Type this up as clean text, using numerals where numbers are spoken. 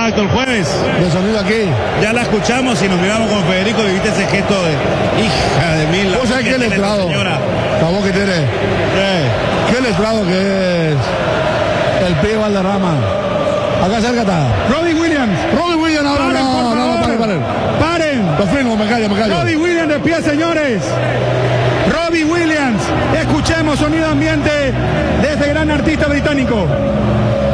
Exacto, el jueves. De sonido aquí. Ya la escuchamos y nos miramos con Federico y viste ese gesto de hija de mil. ¿Vos sabés qué letrado? La voz que tiene. ¿Qué letrado que es el pibe Valderrama? Acá cerca está. Robbie Williams. Robbie Williams, ahora paren. Paren. Lo firmo, me callo. Robbie Williams de pie, señores. Robbie Williams. Escuchemos sonido ambiente de este gran artista británico.